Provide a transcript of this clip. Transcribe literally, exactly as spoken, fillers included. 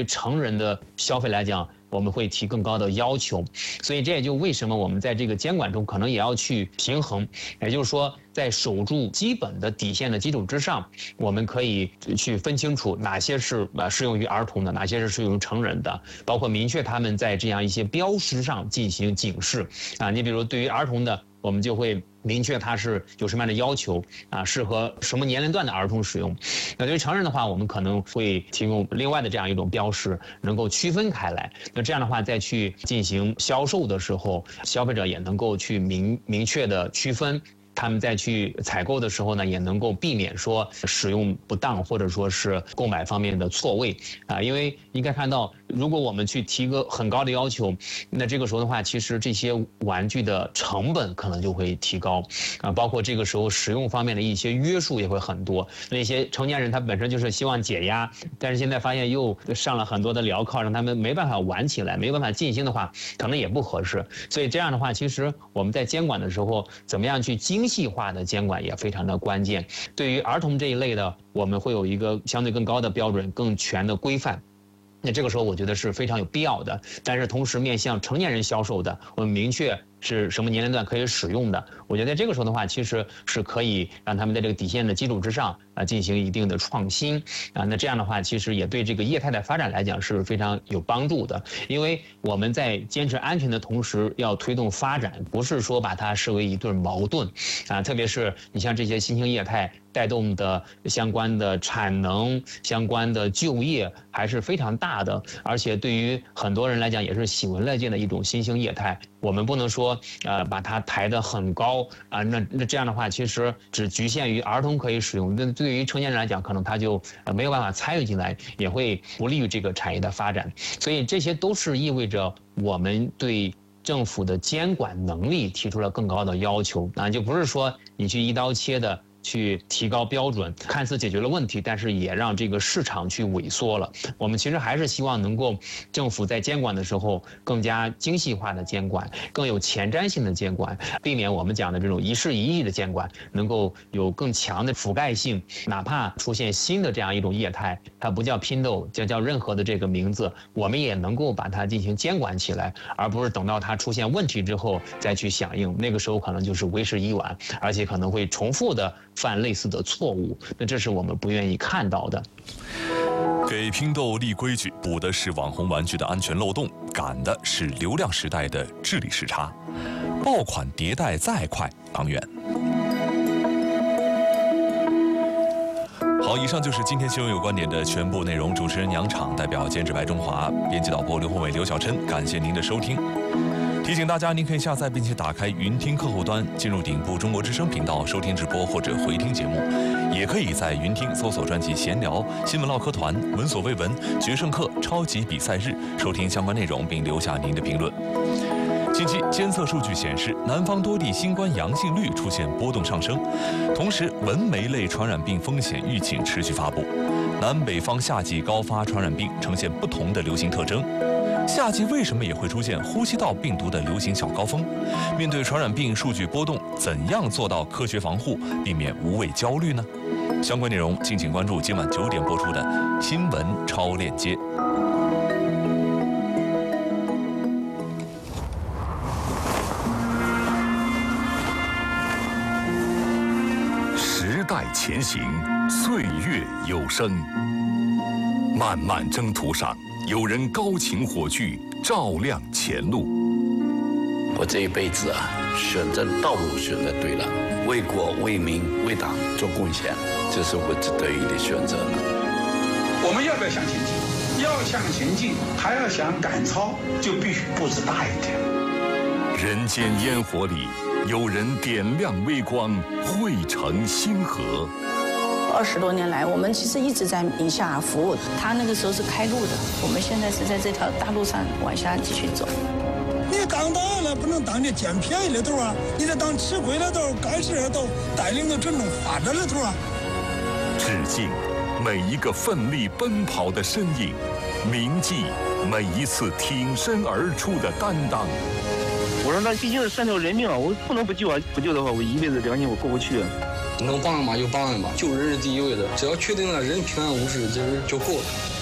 成人的消费来讲，我们会提更高的要求。所以这也就为什么我们在这个监管中可能也要去平衡，也就是说，在守住基本的底线的基础之上，我们可以去分清楚哪些是呃适用于儿童的，哪些是适用于成人的，包括明确他们在这样一些标识上进行警示啊。你比如对于儿童的，我们就会明确它是有什么样的要求啊，适合什么年龄段的儿童使用。那对于成人的话，我们可能会提供另外的这样一种标识，能够区分开来。那这样的话，再去进行销售的时候，消费者也能够去明明确的区分。他们再去采购的时候呢，也能够避免说使用不当或者说是购买方面的错位啊。因为应该看到，如果我们去提个很高的要求，那这个时候的话，其实这些玩具的成本可能就会提高啊，包括这个时候使用方面的一些约束也会很多。那些成年人他本身就是希望解压，但是现在发现又上了很多的镣铐，让他们没办法玩起来，没办法进行的话，可能也不合适。所以这样的话，其实我们在监管的时候，怎么样去精细化的监管也非常的关键。对于儿童这一类的，我们会有一个相对更高的标准、更全的规范。那这个时候我觉得是非常有必要的。但是同时面向成年人销售的，我们明确是什么年龄段可以使用的。我觉得在这个时候的话，其实是可以让他们在这个底线的基础之上啊进行一定的创新啊。那这样的话，其实也对这个业态的发展来讲是非常有帮助的。因为我们在坚持安全的同时，要推动发展，不是说把它视为一对矛盾啊。特别是你像这些新兴业态带动的相关的产能、相关的就业还是非常大的，而且对于很多人来讲也是喜闻乐见的一种新兴业态。我们不能说呃把它抬得很高啊，那那这样的话，其实只局限于儿童可以使用，那对于成年人来讲，可能他就呃没有办法参与进来，也会不利于这个产业的发展。所以这些都是意味着我们对政府的监管能力提出了更高的要求啊，就不是说你去一刀切的去提高标准，看似解决了问题，但是也让这个市场去萎缩了。我们其实还是希望能够政府在监管的时候更加精细化的监管，更有前瞻性的监管，避免我们讲的这种一事一议的监管，能够有更强的覆盖性。哪怕出现新的这样一种业态，它不叫拼豆，叫叫任何的这个名字，我们也能够把它进行监管起来，而不是等到它出现问题之后再去响应，那个时候可能就是为时已晚，而且可能会重复的犯类似的错误，那这是我们不愿意看到的。 给拼豆立规矩，补的是网红玩具的安全漏洞，赶的是流量时代的治理时差。爆款迭代再快，当远。好，以上就是今天新闻有观点的全部内容。主持人杨昶，代表监制白中华，编辑导播刘宏伟、刘小琛，感谢您的收听。提醒大家，您可以下载并且打开云听客户端，进入顶部中国之声频道收听直播或者回听节目，也可以在云听搜索专辑闲聊、新闻唠嗑团、闻所未闻、决胜课、超级比赛日，收听相关内容并留下您的评论。近期监测数据显示，南方多地新冠阳性率出现波动上升，同时蚊媒类传染病风险预警持续发布。南北方夏季高发传染病呈现不同的流行特征。夏季为什么也会出现呼吸道病毒的流行小高峰？面对传染病数据波动，怎样做到科学防护，避免无谓焦虑呢？相关内容敬请关注今晚九点播出的新闻超链接。 时代前行，岁月有声，漫漫征途上，有人高擎火炬，照亮前路。 我这一辈子啊，选择道路选择对了，为国为民为党做贡献，这是我得意的选择。 我们要不要向前进？要向前进，还要想赶超，就必须步子大一点。 人间烟火里，有人点亮微光，汇成星河。 二十多年来，我们其实一直在宁夏服务。他那个时候是开路的，我们现在是在这条大路上往下继续走。 你当导演了，不能当这捡便宜的头啊！你得当吃亏的头，干事的头，带领着群众发展的头啊！ 致敬每一个奋力奔跑的身影，铭记每一次挺身而出的担当。 我说那毕竟是三条人命啊，我不能不救啊！不救的话，我一辈子良心我过不去啊！ 能帮嘛就帮嘛，救人是第一位的，只要确定了人平安无事，就是就够了。